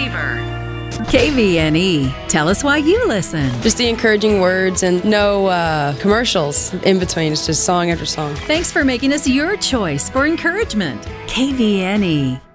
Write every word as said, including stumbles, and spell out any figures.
Weaver. K V N E. Tell us why you listen. Just the encouraging words and no uh, commercials in between. It's just song after song. Thanks for making us your choice for encouragement. K V N E.